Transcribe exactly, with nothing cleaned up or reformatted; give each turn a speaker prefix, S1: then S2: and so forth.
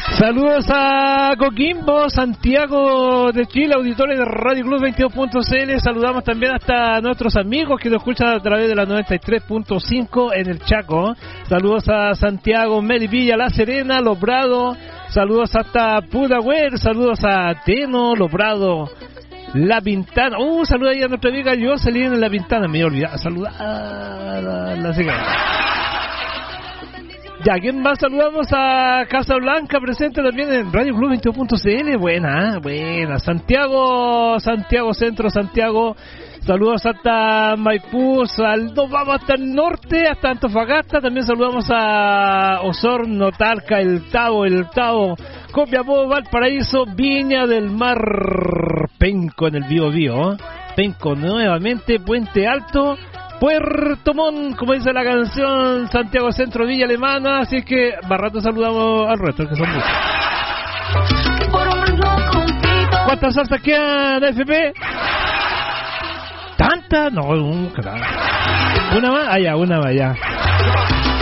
S1: Saludos a Coquimbo, Santiago de Chile, auditores de Radio Club veintidós punto c l. Saludamos también hasta nuestros amigos que nos escuchan a través de la noventa y tres punto cinco en el Chaco. Saludos a Santiago, Melipilla, La Serena, Lobrado. Saludos hasta Pudahuel, saludos a Teno, Lobrado, La Pintana. Uh, saludos ahí a nuestra amiga Jocelyn en La Pintana. Me he olvidado saludar a la, la Ya, ¿quién más? Saludamos a Casablanca, presente también en Radio Club veintidós punto c l. Buena, buena. Santiago, Santiago Centro, Santiago. Saludos hasta Maipú, sal, nos vamos hasta el norte, hasta Antofagasta. También saludamos a Osorno, Talca, El Tabo, El Tabo, Copiapó, Valparaíso, Viña del Mar, Penco en el Bío Bío, Penco nuevamente, Puente Alto, Puerto Montt, como dice la canción, Santiago Centro, Villa Alemana. Así que más rato saludamos al resto, que son muchos. ¿Cuántas salsas quedan, F P? ¿Tanta? No, nunca. ¿Una más? Ah, ya, una más, ya.